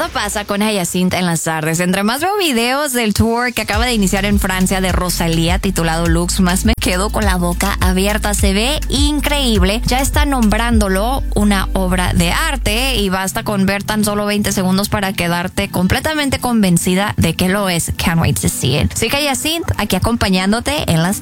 Todo pasa con Hyacinth en las tardes. Entre más veo videos del tour que acaba de iniciar en Francia de Rosalía titulado Lux, más me quedo con la boca abierta. Se ve increíble. Ya está nombrándolo una obra de arte y basta con ver tan solo 20 segundos para quedarte completamente convencida de que lo es. Can't wait to see it. Soy Hyacinth, aquí acompañándote en las tardes.